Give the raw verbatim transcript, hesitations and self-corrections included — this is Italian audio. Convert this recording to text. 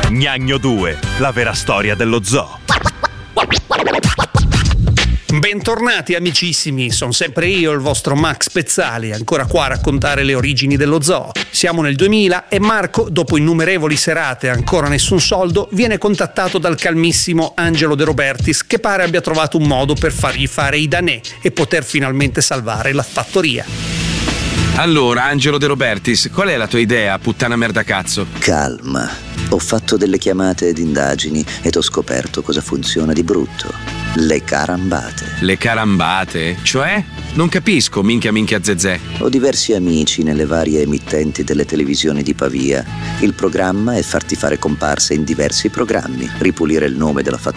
Gnagno due, la vera storia dello zoo. Bentornati amicissimi, sono sempre io, il vostro Max Pezzali, ancora qua a raccontare le origini dello zoo. Siamo nel duemila e Marco, dopo innumerevoli serate e ancora nessun soldo, viene contattato dal calmissimo Angelo De Robertis, che pare abbia trovato un modo per fargli fare i danè e poter finalmente salvare la fattoria. Allora, Angelo De Robertis, qual è la tua idea, puttana merda cazzo? Calma, ho fatto delle chiamate ed indagini ed ho scoperto cosa funziona di brutto. Le carambate. Le carambate? Cioè? Non capisco, minchia minchia zezé. Ho diversi amici nelle varie emittenti delle televisioni di Pavia. Il programma è farti fare comparse in diversi programmi, ripulire il nome della fattoria